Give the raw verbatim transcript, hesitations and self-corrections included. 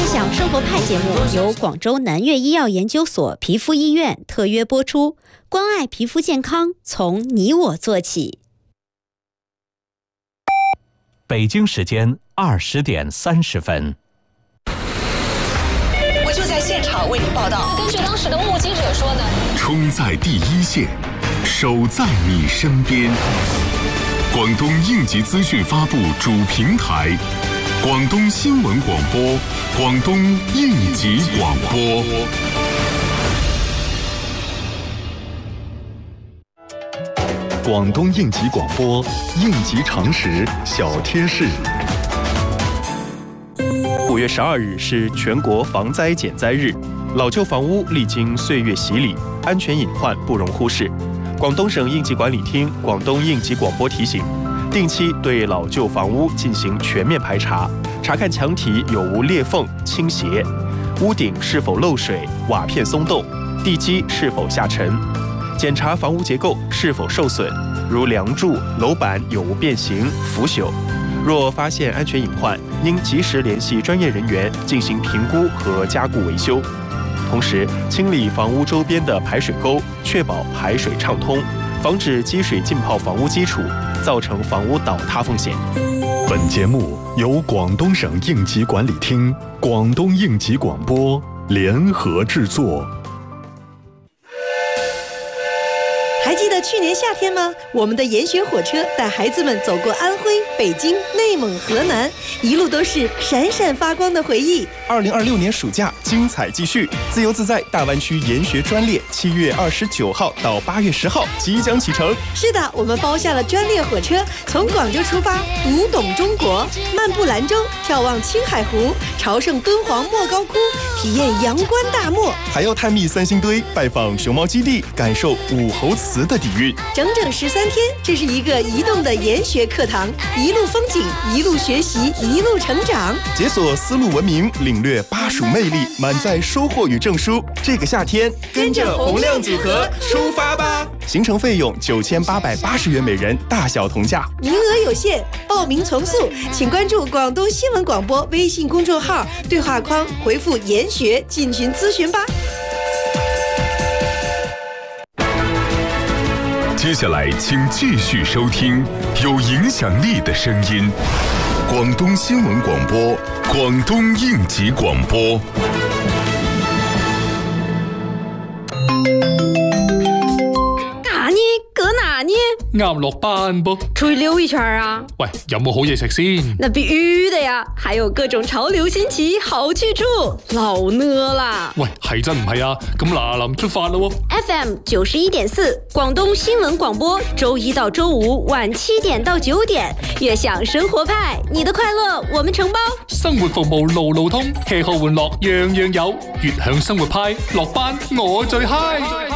享生活派节目由广州南粤医药研究所皮肤医院特约播出，关爱皮肤健康，从你我做起。 北京时间二十点三十分。 我就在现场为您报道。 根据当时的目击者说呢， 冲在第一线，守在你身边。广东应急资讯发布主平台，广东新闻广播，广东应急广播。 广东应急广播，应急常识小贴士。 五月十二日是全国防灾减灾日，老旧房屋历经岁月洗礼，安全隐患不容忽视。广东省应急管理厅、广东应急广播提醒，定期对老旧房屋进行全面排查，查看墙体有无裂缝、倾斜，屋顶是否漏水、瓦片松动，地基是否下沉，检查房屋结构是否受损，如梁柱、楼板有无变形、腐朽。若发现安全隐患，应及时联系专业人员进行评估和加固维修。同时，清理房屋周边的排水沟，确保排水畅通，防止积水浸泡房屋基础，造成房屋倒塌风险。 本节目由广东省应急管理厅、广东应急广播联合制作。 还记得去年夏天吗？我们的研学火车带孩子们走过安徽、北京、内蒙、河南，一路都是闪闪发光的回忆。 二零二六年暑假精彩继续，自由自在大湾区研学专列七月二十九号到八月十号即将启程。 是的，我们包下了专列火车，从广州出发，读懂中国，漫步兰州，眺望青海湖，朝圣敦煌莫高窟，体验阳关大漠， 还要探秘三星堆，拜访熊猫基地，感受武侯祠的底蕴。 整整十三天，这是一个移动的研学课堂，一路风景，一路学习，一路成长， 解锁丝路文明，领略巴蜀魅力，满载收获与证书。这个夏天，跟着洪亮组合出发吧！行程费用九千八百八十元每人，大小同价， 名额有限，报名从速，请关注广东新闻广播微信公众号，对话框回复“研学”进群咨询吧。 接下来，请继续收听有影响力的声音——广东新闻广播、广东应急广播。 哪呢？搁哪呢？ 啱落班噃， 出去溜一圈啊！ 喂，有冇好嘢食先？ 那必须的呀，还有各种潮流新奇好去处，老呢啦！ 喂，係真唔係啊？咁嗱臨出發咯 ！F M 九十一點四，廣東新聞廣播，周一到周五晚七點到九點，悅享生活派，你的快樂我們承包。 生活服務路路通，吃喝玩樂樣樣有，悅享生活派，落班我最嗨。